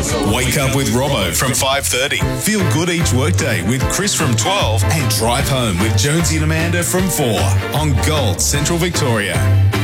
Wake up with Robbo from 5:30. Feel good each workday with Chris from 12 and drive home with Jonesy and Amanda from 4 on Gold Central Victoria.